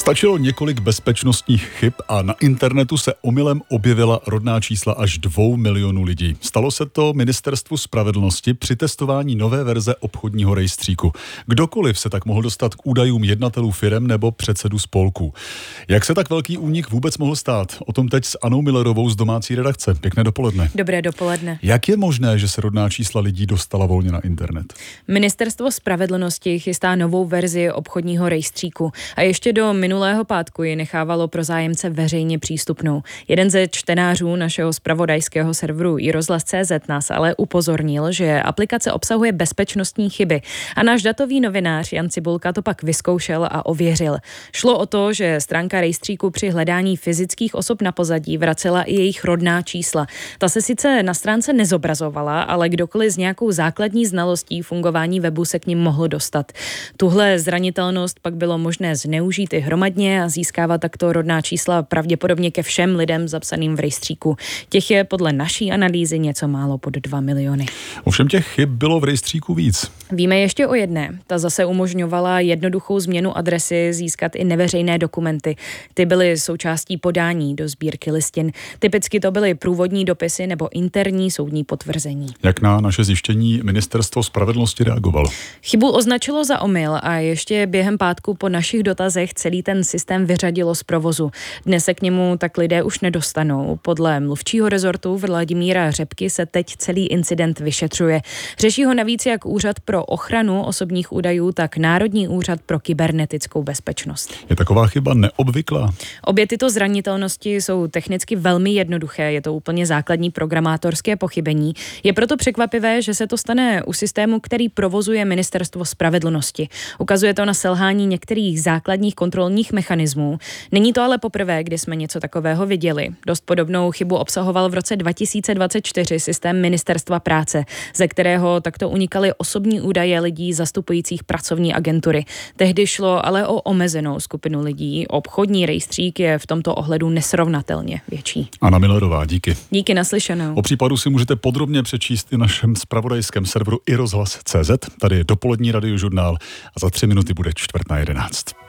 Stačilo několik bezpečnostních chyb a na internetu se omylem objevila rodná čísla až 2 milionů lidí. Stalo se to Ministerstvu spravedlnosti při testování nové verze obchodního rejstříku. Kdokoliv se tak mohl dostat k údajům jednatelů firem nebo předsedů spolků. Jak se tak velký únik vůbec mohl stát? O tom teď s Anou Millerovou z domácí redakce. Pěkné dopoledne. Dobré dopoledne. Jak je možné, že se rodná čísla lidí dostala volně na internet? Ministerstvo spravedlnosti chystá novou verzi obchodního rejstříku a ještě do minulého pátku ji nechávalo pro zájemce veřejně přístupnou. Jeden ze čtenářů našeho zpravodajského serveru iRozhlas.cz nás ale upozornil, že aplikace obsahuje bezpečnostní chyby a náš datový novinář Jan Cibulka to pak vyzkoušel a ověřil. Šlo o to, že stránka rejstříku při hledání fyzických osob na pozadí vracela i jejich rodná čísla. Ta se sice na stránce nezobrazovala, ale kdokoliv s nějakou základní znalostí fungování webu se k nim mohl dostat. Tuhle zranitelnost pak bylo možné zneužít i hromadně a získávat takto rodná čísla pravděpodobně ke všem lidem zapsaným v rejstříku. Těch je podle naší analýzy něco málo pod 2 miliony. Ovšem těch chyb bylo v rejstříku víc. Víme ještě o jedné. Ta zase umožňovala jednoduchou změnu adresy, získat i neveřejné dokumenty. Ty byly součástí podání do sbírky listin. Typicky to byly průvodní dopisy nebo interní soudní potvrzení. Jak na naše zjištění Ministerstvo spravedlnosti reagovalo? Chybu označilo za omyl a ještě během pátku po našich dotazech celý ten systém vyřadilo z provozu. Dnes se k němu tak lidé už nedostanou. Podle mluvčího rezortu Vladimíra Řepky se teď celý incident vyšetřuje. Řeší ho navíc jak Úřad pro ochranu osobních údajů, tak Národní úřad pro kybernetickou bezpečnost. Je taková chyba neobvyklá? Obě tyto zranitelnosti jsou technicky velmi jednoduché. Je to úplně základní programátorské pochybení. Je proto překvapivé, že se to stane u systému, který provozuje Ministerstvo spravedlnosti. Ukazuje to na selhání některých základních kontrolních mechanismů. Není to ale poprvé, kdy jsme něco takového viděli. Dost podobnou chybu obsahoval v roce 2024 systém Ministerstva práce, ze kterého takto unikaly osobní údaje lidí zastupujících pracovní agentury. Tehdy šlo ale o omezenou skupinu lidí. Obchodní rejstřík je v tomto ohledu nesrovnatelně větší. Anna Millerová, díky. Díky, naslyšenou. O případu si můžete podrobně přečíst i na našem zpravodajském serveru iRozhlas.cz. Tady je dopolední radiožurnál a za 3 minuty bude 10:45.